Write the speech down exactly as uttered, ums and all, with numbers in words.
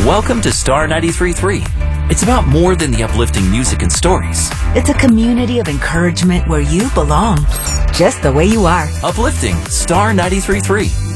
Welcome to Star ninety-three point three. It's about more than the uplifting music and stories. It's a community of encouragement where you belong, just the way you are. Uplifting Star ninety-three point three.